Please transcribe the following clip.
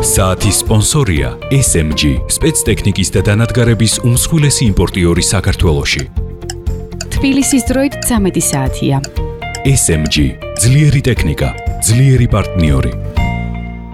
საათის სპონსორია SMG, სპეცტექნიკის და დანადგარების უმსხვილესი იმპორტიორი საქართველოში. თბილისის დროით 13 საათია. SMG, ძლიერი ტექნიკა, ძლიერი პარტნიორი.